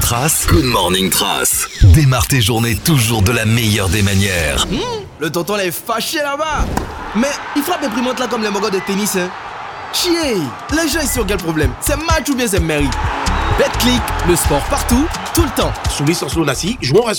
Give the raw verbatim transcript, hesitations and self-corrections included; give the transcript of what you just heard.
Trace. Good morning Trace. Démarre tes journées toujours de la meilleure des manières. Mmh, le tonton là est fâché là-bas. Mais il frappe imprimante là comme les mogos de tennis, hein. Chier, les gens ici ont quel problème? C'est match ou bien c'est mairie? BetClick, le sport partout, tout le temps. Souris sans sous Nassi, jouons